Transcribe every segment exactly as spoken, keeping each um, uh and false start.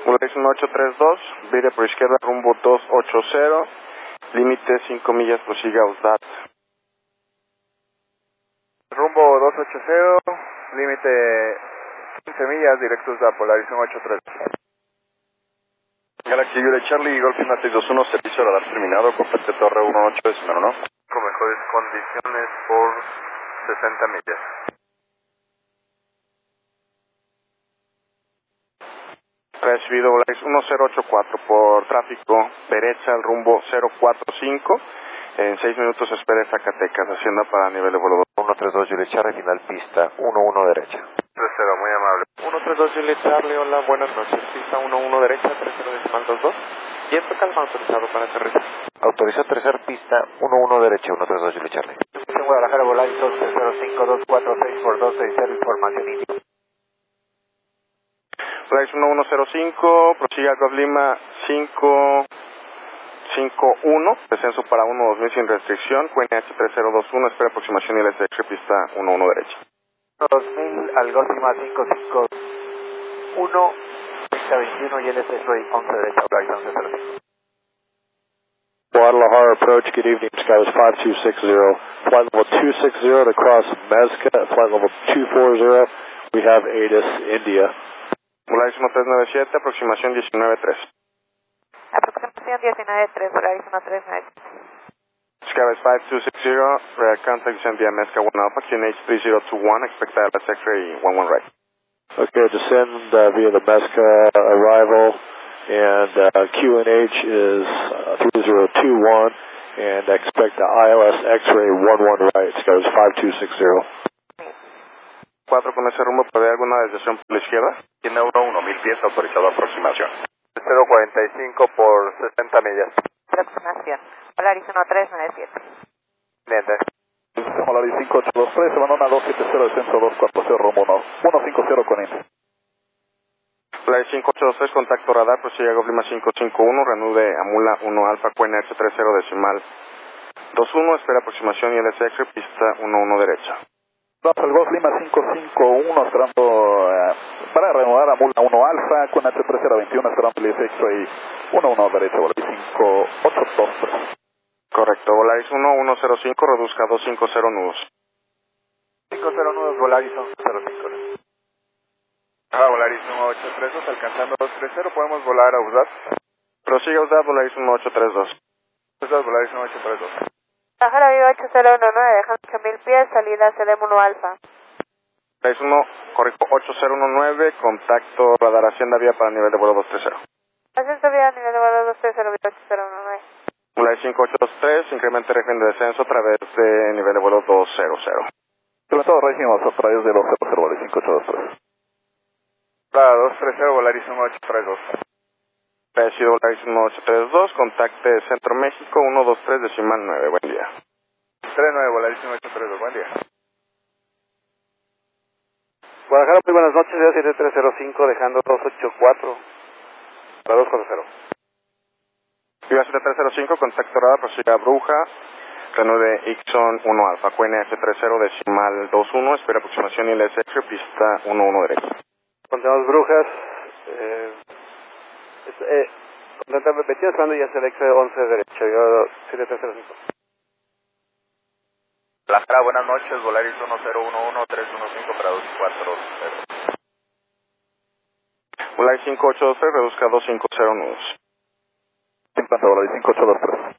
Volaris uno ocho tres dos, vire por izquierda rumbo dos ocho cero, límite cinco millas, prosiga U S D A T. Rumbo dos ocho cero, límite quince millas, directos a Volaris uno ocho tres dos. Galaxy Juliet Charlie, Golf Lima seis dos uno, servicio radar terminado, contacte Torre uno ocho decimal uno. Con mejores condiciones por sesenta millas. Recibido Volaris uno cero ocho cuatro por tráfico derecha al rumbo cero cuatro cinco. En seis minutos espere Zacatecas, hacienda para nivel de vuelo uno tres dos Juliet Charlie, final pista uno uno derecha. tres cero, muy amable. uno tres dos Juliet Charlie, hola, buenas noches, pista uno uno derecha, tres cero decimal dos dos. Viento calma autorizado para aterrizar. Autoriza tercer pista uno uno derecha, uno tres dos Juliet Charlie. Guadalajara, Volaris dos cero cinco dos cuatro seis por dos seis cero, información índica. Volaris uno uno cero cinco, prosiga Golf Lima cinco cinco uno, descenso para uno dos mil sin restricción, Q N H tres cero dos uno, espera aproximación y L S X, pista uno uno derecha. dos mil al Golf Lima cinco cinco uno, pista veintiuno y L S X once derecha, Volaris once cero cinco. Guadalajara approach, good evening, Skywest five two six zero, flight level two six zero to cross Mezca, flight level two four zero, we have A T I S, India. Volaris uno tres nueve siete, aproximación diecinueve tres. Aproximación diecinueve tres, Volaris uno tres nueve siete. Skywest five two six zero, radar contact descend via Mezca one Alpha, Q N H three zero two one, expect L S X-ray one one right. Okay, descend uh, via the Mezca arrival, and uh, Q N H is uh, three zero two one, and expect the I L S X-ray one one right, Skywest five two six zero. cuatro con ese rumbo, ¿puede haber alguna desviación por la izquierda? Tiene uno uno, mil pies, autorizado aproximación. cero cuarenta y cinco por sesenta millas. Aproximación, Volaris uno tres nueve siete. Cliente. Volaris cinco ocho dos tres, Manona dos siete cero, descenso dos cuatro cero, rumbo uno cinco cero con India. Volaris cinco ocho dos tres, contacto radar, prosiga Golf Lima cinco cinco uno, reanude Amula uno Alpha, Q N H tres cero decimal dos uno, espera aproximación y L S X, pista uno uno derecha. El Golf Lima cinco cinco uno, esperando uh, para reanudar a Mula uno Alfa, Q N H tres cero veintiuno, esperando el X-Ray uno uno derecha, Volaris cinco ocho dos tres. Correcto, Volaris uno uno cero cinco, reduzca dos cinco cero nudos. cinco cero nudos, Volaris once cero cinco. Ah, Volaris uno ocho tres dos, alcanzando dos tres cero, podemos volar a U S D A T. Prosiga U S D A T, Volaris uno ocho tres dos. U S D A T, Volaris uno ocho tres dos. Bajara Viva ocho cero uno nueve, dejando ocho mil pies, salida C D M uno Alfa. Volaris uno, correcto, ocho cero uno nueve, contacto radar hacienda vía para nivel de vuelo dos tres cero. Ascenso vía nivel de vuelo dos tres cero, ocho cero uno nueve. Volaris cinco ocho dos tres, incremente régimen de descenso a través de nivel de vuelo dos cero cero. Implementado régimen a través de dos cero cero, Volaris cinco ocho dos tres. Claro, dos tres cero, Volaris uno ocho tres dos. Recibido Volaris uno ocho tres dos, contacte Centro México uno dos tres decimal nueve, buen día. tres nueve, Volaris uno ocho tres dos, buen día. Guadalajara, muy buenas noches, Vía siete tres cero cinco, dejando dos ocho cuatro para dos cuatro cero. Viva siete tres cero cinco, contacto radar, prosiga Bruja, reanude Ixon uno Alfa, Q N H tres cero decimal dos uno, espera aproximación y L S X, pista uno uno derecha. Continuamos Brujas, eh, eh, contactame veintiuno, esperando ya el X once derecha, yo siete tres cero cinco. Guadalajara, buenas noches, Volaris uno cero uno uno, tres uno cinco para dos cuatro cero. Volaris cinco ocho dos tres, reduzca dos cinco cero nudos. Implanta Volaris cinco ocho dos tres.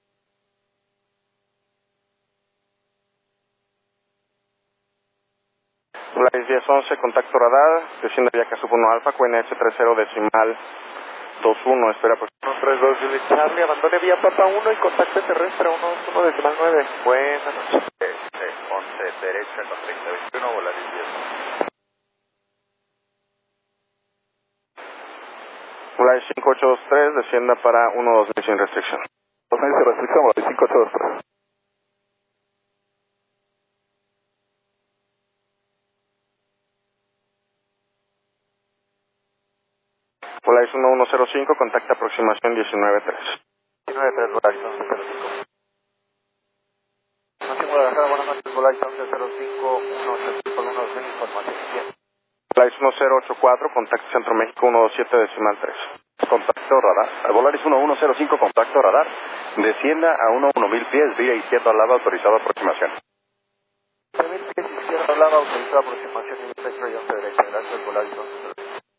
Volaris diez once, contacto radar, desciende vía Casup uno Alfa, Q N H tres cero decimal dos uno, espera por uno tres dos Juliet Charlie, abandone vía Papa uno y contacte terrestre uno uno decimal nueve. Buenas noches. Este, once derecha con treinta veintiuno, Volaris diez. Volaris cinco ocho dos tres, descienda para uno dos mil sin restricción. dos mil sin restricción, Volaris cinco ocho dos tres. Volaris uno uno cero cinco, contacta aproximación diecinueve tres. diecinueve tres, Volaris once cero cinco. Máximo Guadalajara, buenas noches, Volaris once cero cinco, uno ocho cinco, uno dos mil, información cien. Volaris uno cero ocho cuatro, contacto Centro México uno dos siete decimal tres. Contacto radar. Volaris uno uno cero cinco, contacto radar. Descienda a uno uno mil pies, vía izquierda al lado, autorizado aproximación. mil pies izquierda al lado, autorizado aproximación y X-ray once derecha. Gracias, Volaris once.